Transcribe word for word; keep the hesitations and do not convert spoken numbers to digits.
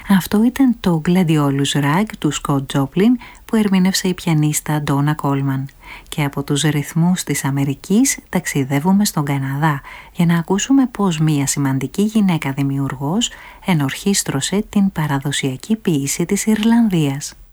Αυτό ήταν το Gladiolus Rag του Scott Joplin που ερμήνευσε η πιανίστα Donna Coleman. Και από τους ρυθμούς της Αμερικής ταξιδεύουμε στον Καναδά για να ακούσουμε πως μία σημαντική γυναίκα δημιουργός ενορχίστρωσε την παραδοσιακή ποίηση της Ιρλανδίας.